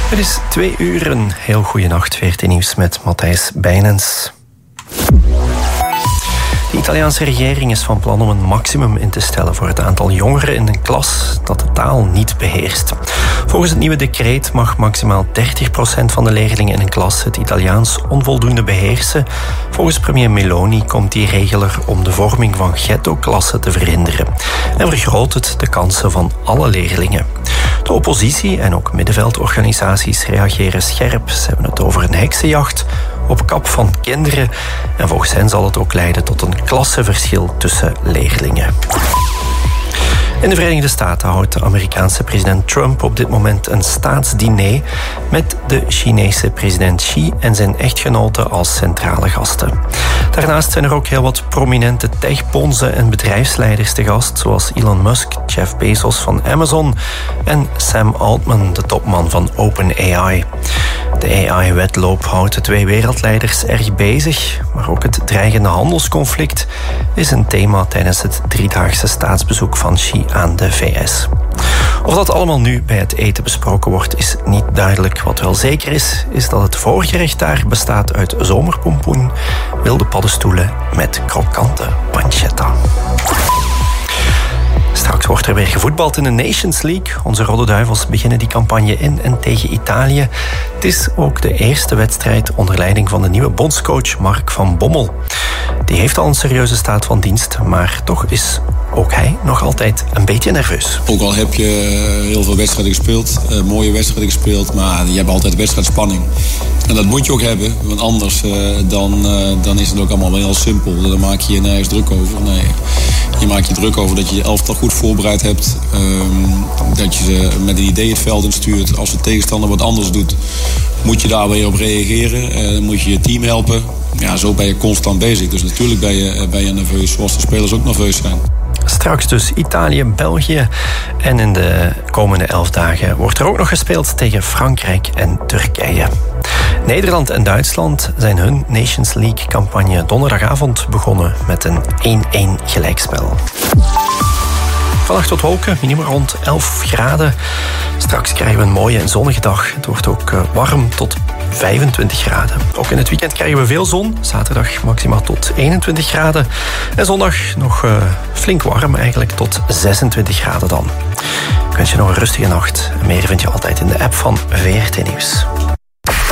Het is 2 uur, een heel goede nacht. VRT Nieuws met Matthijs Bijnens. De Italiaanse regering is van plan om een maximum in te stellen voor het aantal jongeren in een klas dat de taal niet beheerst. Volgens het nieuwe decreet mag maximaal 30% van de leerlingen in een klas het Italiaans onvoldoende beheersen. Volgens premier Meloni komt die regel er om de vorming van ghetto-klassen te verhinderen en vergroot het de kansen van alle leerlingen. De oppositie en ook middenveldorganisaties reageren scherp. Ze hebben het over een heksenjacht op kap van kinderen. En volgens hen zal het ook leiden tot een klassenverschil tussen leerlingen. In de Verenigde Staten houdt de Amerikaanse president Trump op dit moment een staatsdiner met de Chinese president Xi en zijn echtgenote als centrale gasten. Daarnaast zijn er ook heel wat prominente techponzen en bedrijfsleiders te gast, zoals Elon Musk, Jeff Bezos van Amazon en Sam Altman, de topman van OpenAI. De AI-wedloop houdt de twee wereldleiders erg bezig, maar ook het dreigende handelsconflict is een thema tijdens het 3-daagse staatsbezoek van Xi aan de VS. Of dat allemaal nu bij het eten besproken wordt, is niet duidelijk. Wat wel zeker is dat het voorgerecht daar bestaat uit zomerpompoen, wilde paddenstoelen met krokante pancetta. Straks wordt er weer gevoetbald in de Nations League. Onze Rode Duivels beginnen die campagne in en tegen Italië. Het is ook de eerste wedstrijd onder leiding van de nieuwe bondscoach Mark van Bommel. Die heeft al een serieuze staat van dienst, maar toch is ook hij nog altijd een beetje nerveus. Ook al heb je heel veel wedstrijden gespeeld, mooie wedstrijden gespeeld, maar je hebt altijd wedstrijdspanning. En dat moet je ook hebben, want anders dan is het ook allemaal wel heel simpel. Dan maak je je nergens druk over. Nee, je maakt je druk over dat je je elftal goed voorbereid hebt. Dat je ze met een idee het veld instuurt. Als de tegenstander wat anders doet, moet je daar weer op reageren. Moet je je team helpen. Ja, zo ben je constant bezig. Dus natuurlijk ben je nerveus, zoals de spelers ook nerveus zijn. Straks dus Italië, België en in de komende 11 dagen wordt er ook nog gespeeld tegen Frankrijk en Turkije. Nederland en Duitsland zijn hun Nations League-campagne donderdagavond begonnen met een 1-1 gelijkspel. Vannacht tot wolken, minimum rond 11 graden. Straks krijgen we een mooie en zonnige dag. Het wordt ook warm tot 25 graden. Ook in het weekend krijgen we veel zon. Zaterdag maximaal tot 21 graden. En zondag nog flink warm, eigenlijk tot 26 graden dan. Ik wens je nog een rustige nacht. Meer vind je altijd in de app van VRT Nieuws.